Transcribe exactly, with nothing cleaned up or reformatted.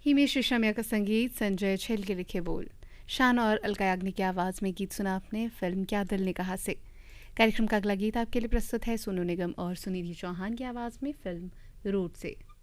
हिमेश रेशमिया का संगीत, संजय छेल के लिखे बोल। शान और अलका याग्निक की आवाज़ में गीत सुना आपने फिल्म क्या दिल ने कहा से। कार्यक्रम का अगला गीत आपके लिए प्रस्तुत है सोनू निगम और सुनिधि चौहान की आवाज़ में फिल्म रोड से।